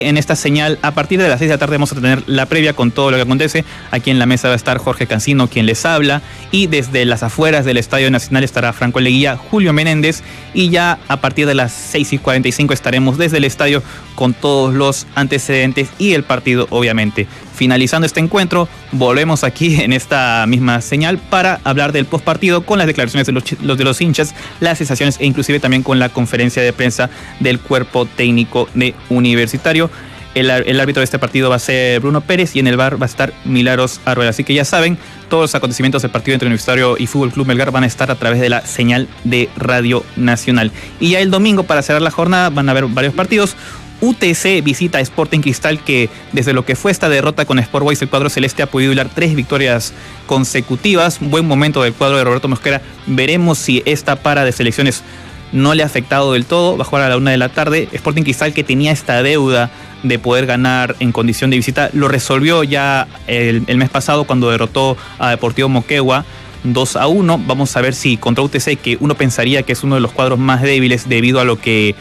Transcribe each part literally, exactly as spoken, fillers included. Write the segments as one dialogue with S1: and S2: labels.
S1: En esta señal, a partir de las seis de la tarde vamos a tener la previa con todo lo que acontece. Aquí en la mesa va a estar Jorge Cancino, quien les habla, y desde las afueras del Estadio Nacional estará Franco Leguía, Julio Menéndez, y ya a partir de las seis y cuarenta y cinco estaremos desde el estadio con todos los antecedentes y el partido, obviamente. Finalizando este encuentro, volvemos aquí en esta misma señal para hablar del postpartido con las declaraciones de los, los de los hinchas, las sensaciones e inclusive también con la conferencia de prensa del cuerpo técnico de Universitario. El, el árbitro de este partido va a ser Bruno Pérez y en el V A R va a estar Milagros Arrueda. Así que ya saben, todos los acontecimientos del partido entre Universitario y Fútbol Club Melgar van a estar a través de la señal de Radio Nacional. Y ya el domingo, para cerrar la jornada, van a haber varios partidos. U T C visita a Sporting Cristal, que desde lo que fue esta derrota con Sport Boys, el cuadro celeste ha podido hilar tres victorias consecutivas. Buen momento del cuadro de Roberto Mosquera. Veremos si esta para de selecciones no le ha afectado del todo. Va a jugar a la una de la tarde. Sporting Cristal, que tenía esta deuda de poder ganar en condición de visita, lo resolvió ya el, el mes pasado cuando derrotó a Deportivo Moquegua dos a uno. Vamos a ver si contra U T C, que uno pensaría que es uno de los cuadros más débiles debido a lo que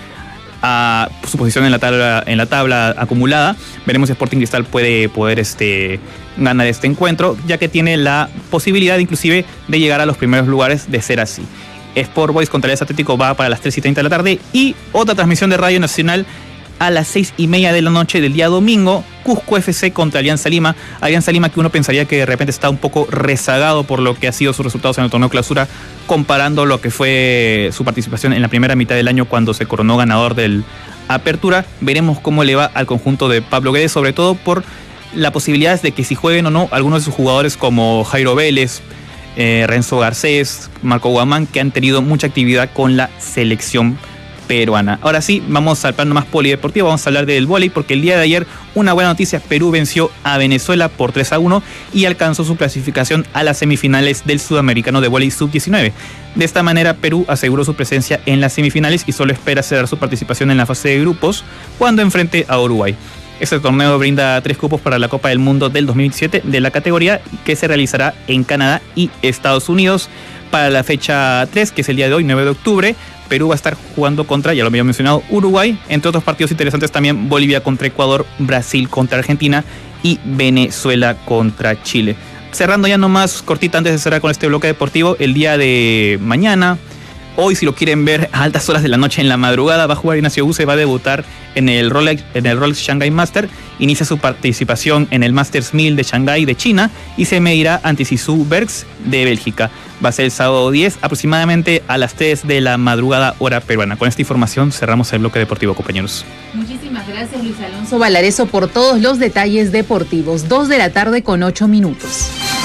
S1: a su posición en la tabla, en la tabla acumulada, veremos si Sporting Cristal puede poder este, ganar este encuentro, ya que tiene la posibilidad inclusive de llegar a los primeros lugares de ser así. Sport Boys contra el Atlético va para las tres y treinta de la tarde, y otra transmisión de Radio Nacional a las seis y media de la noche del día domingo, Cusco F C contra Alianza Lima. Alianza Lima, que uno pensaría que de repente está un poco rezagado por lo que ha sido sus resultados en el torneo clausura, comparando lo que fue su participación en la primera mitad del año cuando se coronó ganador del Apertura. Veremos cómo le va al conjunto de Pablo Guedes, sobre todo por la posibilidad de que si jueguen o no algunos de sus jugadores como Jairo Vélez, eh, Renzo Garcés, Marco Guamán, que han tenido mucha actividad con la selección peruana. Ahora sí, vamos al plano más polideportivo, vamos a hablar del vóley, porque el día de ayer, una buena noticia, Perú venció a Venezuela por tres a uno y alcanzó su clasificación a las semifinales del Sudamericano de Vóley sub diecinueve. De esta manera, Perú aseguró su presencia en las semifinales y solo espera cerrar su participación en la fase de grupos cuando enfrente a Uruguay. Este torneo brinda tres cupos para la Copa del Mundo del dos mil diecisiete de la categoría, que se realizará en Canadá y Estados Unidos. Para la fecha tres, que es el día de hoy, nueve de octubre, Perú va a estar jugando contra, ya lo había mencionado, Uruguay, entre otros partidos interesantes también Bolivia contra Ecuador, Brasil contra Argentina y Venezuela contra Chile. Cerrando ya nomás cortita antes de cerrar con este bloque deportivo, el día de mañana, hoy si lo quieren ver a altas horas de la noche, en la madrugada, va a jugar Ignacio Buse, va a debutar en el Rolex, en el Rolex Shanghai Master, inicia su participación en el Masters mil de Shanghái de China y se medirá ante Zizou Bergs de Bélgica. Va a ser el sábado diez, aproximadamente a las tres de la madrugada, hora peruana. Con esta información cerramos el bloque deportivo, compañeros.
S2: Muchísimas gracias, Luis Alonso Valareso, por todos los detalles deportivos. Dos de la tarde con ocho minutos.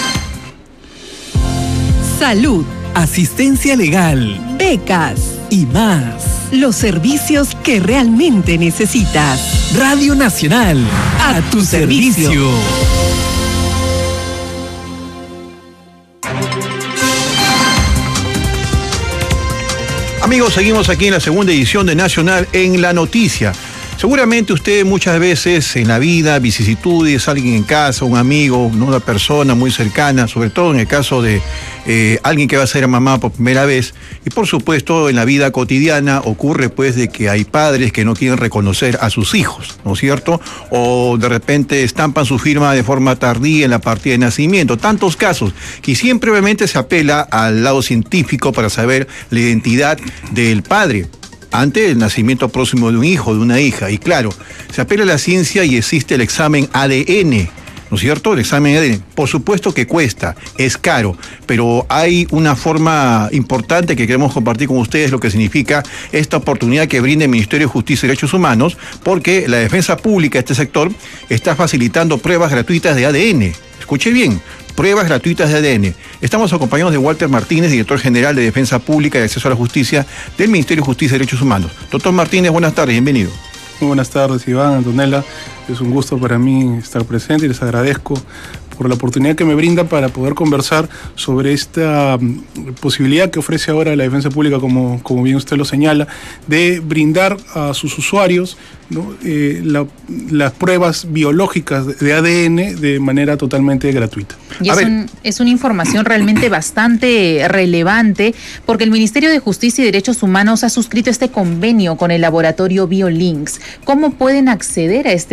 S3: Salud, asistencia legal, becas y más. Los servicios que realmente necesitas. Radio Nacional, a, a tu, tu servicio. servicio.
S4: Amigos, seguimos aquí en la segunda edición de Nacional en la Noticia. Seguramente usted muchas veces en la vida, vicisitudes, alguien en casa, un amigo, una persona muy cercana, sobre todo en el caso de eh, alguien que va a ser mamá por primera vez, y por supuesto en la vida cotidiana ocurre pues de que hay padres que no quieren reconocer a sus hijos, ¿no es cierto? O de repente estampan su firma de forma tardía en la partida de nacimiento. Tantos casos que siempre obviamente se apela al lado científico para saber la identidad del padre ante el nacimiento próximo de un hijo, de una hija. Y claro, se apela a la ciencia y existe el examen A D N, ¿no es cierto? El examen A D N, por supuesto que cuesta, es caro, pero hay una forma importante que queremos compartir con ustedes, lo que significa esta oportunidad que brinda el Ministerio de Justicia y Derechos Humanos, porque la defensa pública de este sector está facilitando pruebas gratuitas de A D N. Escuche bien, pruebas gratuitas de A D N. Estamos acompañados de Walter Martínez, director general de Defensa Pública y Acceso a la Justicia del Ministerio de Justicia y Derechos Humanos. Doctor Martínez, buenas tardes, bienvenido.
S5: Muy buenas tardes, Iván, Antonella. Es un gusto para mí estar presente y les agradezco por la oportunidad que me brinda para poder conversar sobre esta posibilidad que ofrece ahora la Defensa Pública, como, como bien usted lo señala, de brindar a sus usuarios, ¿no? eh, la, las pruebas biológicas de A D N de manera totalmente gratuita.
S2: Y es, un, es una información realmente bastante relevante, porque el Ministerio de Justicia y Derechos Humanos ha suscrito este convenio con el laboratorio BioLinks. ¿Cómo pueden acceder a este